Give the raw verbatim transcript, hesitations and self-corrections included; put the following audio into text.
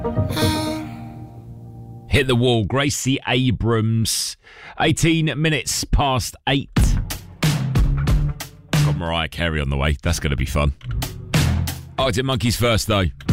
Hit the Wall, Gracie Abrams. eighteen minutes past eight. Got Mariah Carey on the way. That's going to be fun. Arctic Monkeys first, though.